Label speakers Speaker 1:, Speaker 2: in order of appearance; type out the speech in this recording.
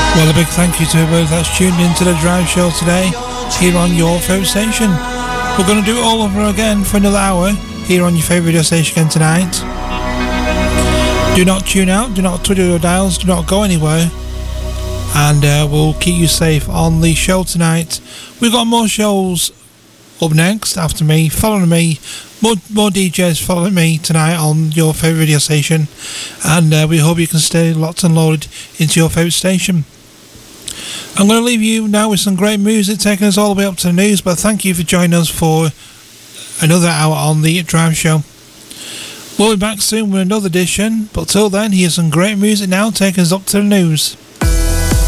Speaker 1: Well, a big thank you to everybody that's tuned into the Drive Show today here on your favourite station. We're going to do it all over again for another hour here on your favourite radio station again tonight. Do not tune out, do not twiddle your dials, do not go anywhere, and we'll keep you safe on the show tonight. We've got more shows up next after me, following me, more DJs following me tonight on your favourite radio station, and we hope you can stay locked and loaded into your favourite station. I'm going to leave you now with some great music taking us all the way up to the news, but thank you for joining us for another hour on the Drive Show. We'll be back soon with another edition, but till then, here's some great music now taking us up to the news.